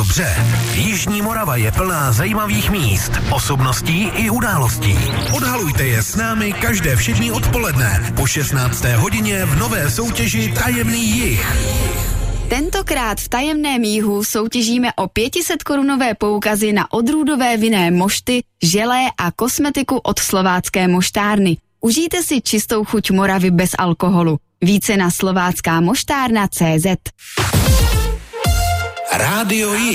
dobře. Jižní Morava je plná zajímavých míst, osobností i událostí. Odhalujte je s námi každé všední odpoledne po 16. hodině v nové soutěži Tajemný jih. Tentokrát v Tajemném jihu soutěžíme o 500korunové poukazy na odrůdové vinné mošty, želé a kosmetiku od Slovácké moštárny. Užijte si čistou chuť Moravy bez alkoholu. Více na slováckámoštárna.cz. Rádio Jih.